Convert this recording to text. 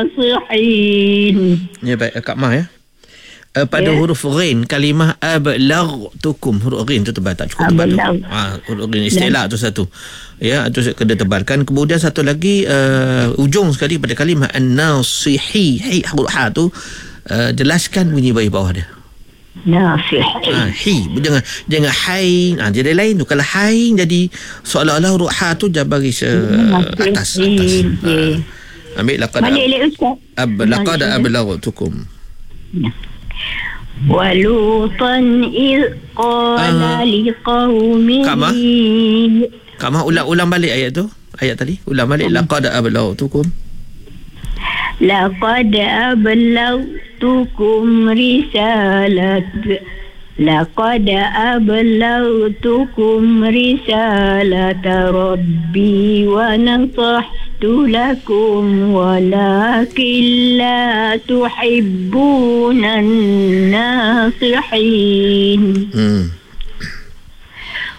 nasihin. Ya, baik Kak Mah ya. Pada huruf ghin, kalimah ablaghtukum, huruf ghin tu tebal, tak cukup tebal tu. Huruf ghin istilah tu satu. Ya, tu kena tebalkan. Kemudian satu lagi ujung sekali pada kalimah an-nasihi, huruf ha tu jelaskan bunyi bawah bawah dia. Nasihin. Jangan hai. Jadi lain tu. Kalau hai jadi seolah-olah huruf ha tu baris atas. Ambil laqad ablaghtukum. Walutan iz qala liqaumihi. Kak Mah ulang balik ayat tu. Ayat tadi ulang balik. Laqad ablaghtukum risalat rabbi wa nasahtu lakum walakin la tuhibbunan nasihin.